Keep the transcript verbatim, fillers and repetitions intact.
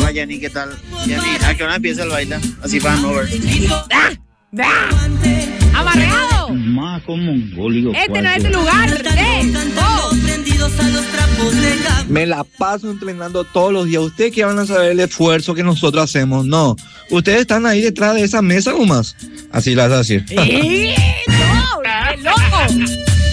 Hola, Yanni, ¿qué tal? Yanni, ¿a qué hora empieza el baile? Así para no ver. ¡Ah! ¡Ah! ¡Amarreado! Más como un gólico. Este no es el lugar. ¡Eh! ¡Oh! Me la paso entrenando todos los días. ¿Ustedes qué van a saber el esfuerzo que nosotros hacemos? No. Ustedes están ahí detrás de esa mesa nomás. Así las vas a decir. ¡Eh! ¡No! ¡Qué loco!